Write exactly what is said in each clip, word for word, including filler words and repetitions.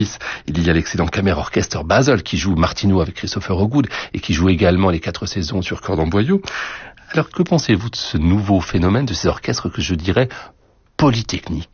Il y a l'excellent Kammerorchester Basel qui joue Martineau avec Christopher Hogwood et qui joue également les quatre saisons sur cordes en boyau. Alors que pensez-vous de ce nouveau phénomène, de ces orchestres que je dirais polytechniques ?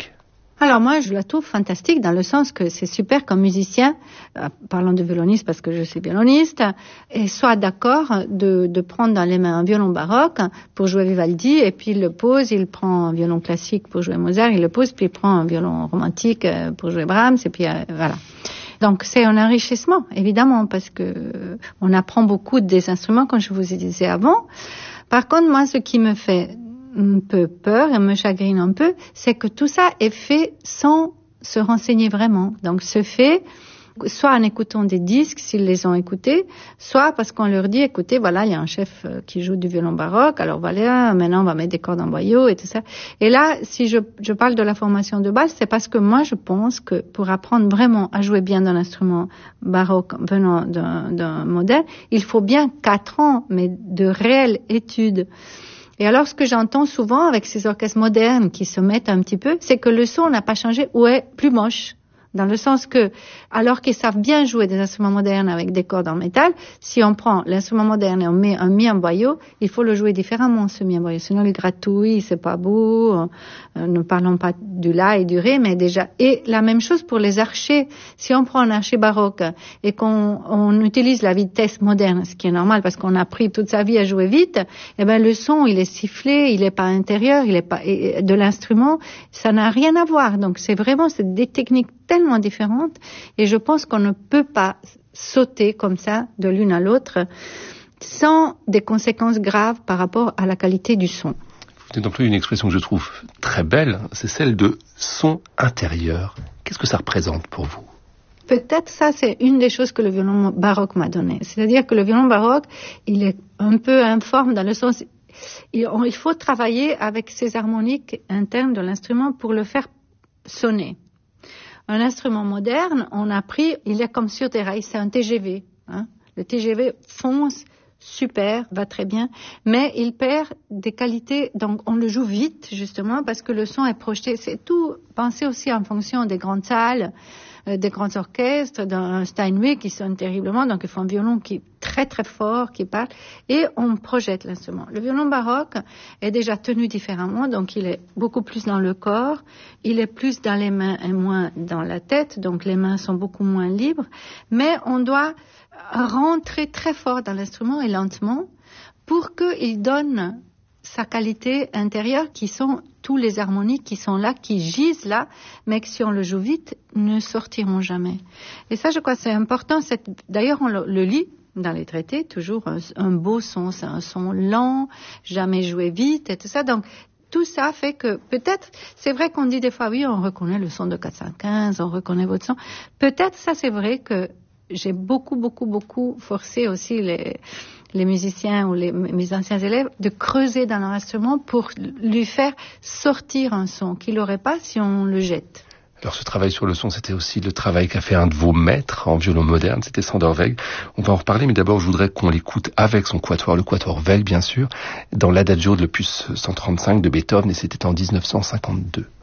Alors moi, je la trouve fantastique dans le sens que c'est super comme musicien, euh, parlant de violoniste parce que je suis violoniste, et soit d'accord de, de prendre dans les mains un violon baroque pour jouer Vivaldi, et puis il le pose, il prend un violon classique pour jouer Mozart, il le pose, puis il prend un violon romantique pour jouer Brahms, et puis euh, voilà. Donc c'est un enrichissement, évidemment, parce que euh, on apprend beaucoup des instruments, comme je vous ai disais avant. Par contre, moi, ce qui me fait un peu peur et me chagrine un peu, c'est que tout ça est fait sans se renseigner vraiment. Donc, se fait soit en écoutant des disques, s'ils les ont écoutés, soit parce qu'on leur dit, écoutez, voilà, il y a un chef qui joue du violon baroque, alors voilà, maintenant on va mettre des cordes en boyau et tout ça. Et là, si je, je parle de la formation de base, c'est parce que moi, je pense que pour apprendre vraiment à jouer bien d'un instrument baroque venant d'un, d'un moderne, il faut bien quatre ans, mais de réelles études. Et alors, ce que j'entends souvent avec ces orchestres modernes qui se mettent un petit peu, c'est que le son n'a pas changé ou est plus moche. Dans le sens que, alors qu'ils savent bien jouer des instruments modernes avec des cordes en métal, si on prend l'instrument moderne et on met un mi en boyau, il faut le jouer différemment, ce mi en boyau. Sinon, il gratouille, c'est pas beau. Euh, ne parlons pas du la et du ré, mais déjà. Et la même chose pour les archers. Si on prend un archer baroque et qu'on on utilise la vitesse moderne, ce qui est normal parce qu'on a appris toute sa vie à jouer vite, eh ben, le son, il est sifflé, il est pas intérieur, il est pas, et de l'instrument, ça n'a rien à voir. Donc, c'est vraiment, c'est des techniques tellement différentes et je pense qu'on ne peut pas sauter comme ça de l'une à l'autre sans des conséquences graves par rapport à la qualité du son. Vous venez d'employer une expression que je trouve très belle, c'est celle de son intérieur. Qu'est-ce que ça représente pour vous ? Peut-être ça, c'est une des choses que le violon baroque m'a donné. C'est-à-dire que le violon baroque, il est un peu informe dans le sens, il, il faut travailler avec ces harmoniques internes de l'instrument pour le faire sonner. Un instrument moderne, on a pris, il est comme sur des rails, c'est un T G V. Hein. Le T G V fonce, super, va très bien, mais il perd des qualités, donc on le joue vite, justement, parce que le son est projeté. C'est tout pensé aussi en fonction des grandes salles, euh, des grands orchestres, d'un Steinway qui sonne terriblement, donc il faut un violon qui est très très fort, qui parle, et on projette l'instrument. Le violon baroque est déjà tenu différemment, donc il est beaucoup plus dans le corps, il est plus dans les mains et moins dans la tête, donc les mains sont beaucoup moins libres, mais on doit rentrer très fort dans l'instrument et lentement pour qu'il donne sa qualité intérieure qui sont tous les harmoniques qui sont là, qui gisent là, mais que si on le joue vite, ne sortiront jamais. Et ça, je crois que c'est important. C'est... D'ailleurs, on le, le lit dans les traités, toujours un, un beau son, c'est un son lent, jamais joué vite et tout ça. Donc, tout ça fait que peut-être, c'est vrai qu'on dit des fois, oui, on reconnaît le son de quatre cent quinze, on reconnaît votre son. Peut-être ça, c'est vrai que j'ai beaucoup, beaucoup, beaucoup forcé aussi les, les musiciens ou les, mes anciens élèves de creuser dans leur instrument pour lui faire sortir un son qu'il n'aurait pas si on le jette. Alors ce travail sur le son, c'était aussi le travail qu'a fait un de vos maîtres en violon moderne, c'était Sander Weig. On va en reparler, mais d'abord je voudrais qu'on l'écoute avec son quatuor, le quatuor Weig bien sûr, dans l'Adagio de l'opus cent trente-cinq de Beethoven, et c'était en dix-neuf cent cinquante-deux.